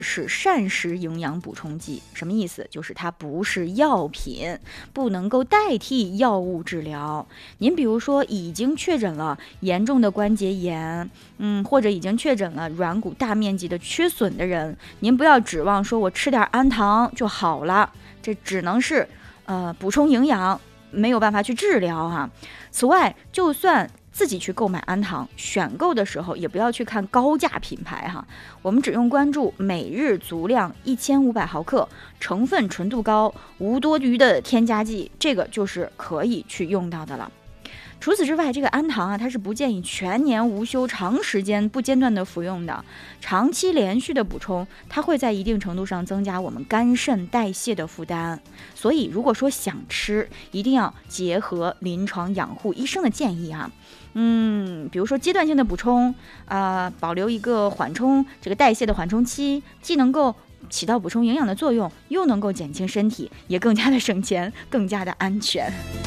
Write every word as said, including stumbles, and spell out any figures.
是膳食营养补充剂。什么意思？就是它不是药品，不能够代替药物治疗。您比如说已经确诊了严重的关节炎，嗯，或者已经确诊了软骨大面积的缺损的人，您不要指望说我吃点氨糖就好了，这只能是呃补充营养，没有办法去治疗哈、啊。此外，就算自己去购买氨糖，选购的时候也不要去看高价品牌哈，我们只用关注每日足量一千五百毫克，成分纯度高，无多余的添加剂，这个就是可以去用到的了。除此之外，这个氨糖啊，它是不建议全年无休、长时间不间断的服用的。长期连续的补充，它会在一定程度上增加我们肝肾代谢的负担。所以，如果说想吃，一定要结合临床养护医生的建议啊。嗯，比如说阶段性的补充啊、呃，保留一个缓冲这个代谢的缓冲期，既能够起到补充营养的作用，又能够减轻身体，也更加的省钱，更加的安全。